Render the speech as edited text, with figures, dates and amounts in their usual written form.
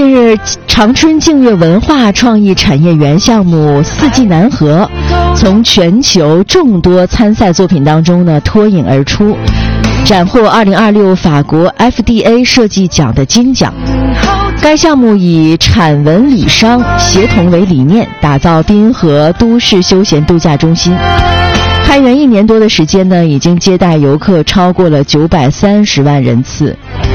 近日，长春净月文化创意产业园项目四季南河从全球众多参赛作品当中呢脱颖而出，斩获2026法国 FDA 设计奖的金奖。该项目以产文理商协同为理念，打造滨河都市休闲度假中心。开园1年多的时间呢，已经接待游客超过了930万人次。